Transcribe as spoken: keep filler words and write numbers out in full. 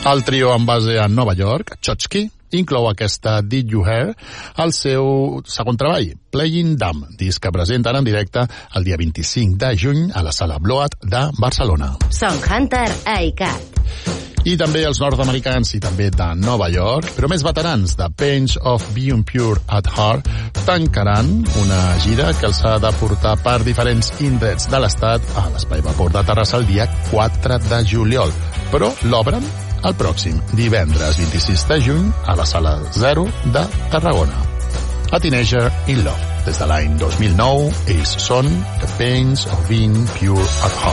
El trio amb base a Nova York, Chotchki, inclou aquesta Did You Hear al seu segon treball, Playing Dumb, disc que presenten en directe el dia vint-i-cinc de juny a la Sala Bloat de Barcelona. Songhunter a ICAT. I també els nord-americans i també de Nova York, però més veterans de Pains of Being Pure at Heart, tancaran una gira que els ha de portar per diferents indrets de l'estat a l'Espai Vapor de Terrassa el dia quatre de juliol, però l'obren el pròxim divendres vint-i-sis de juny a la Sala Zero de Tarragona. A Teenager in Love. Des de l'any dos mil nou, ells són The Pains of Being Pure at Heart.